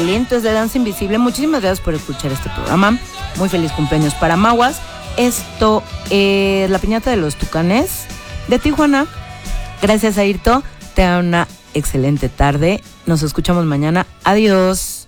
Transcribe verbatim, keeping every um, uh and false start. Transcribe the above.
talentos de danza invisible. Muchísimas gracias por escuchar este programa. Muy feliz cumpleaños para Maguas. Esto es La Piñata de los Tucanes de Tijuana. Gracias, Airto. Te da una excelente tarde. Nos escuchamos mañana. Adiós.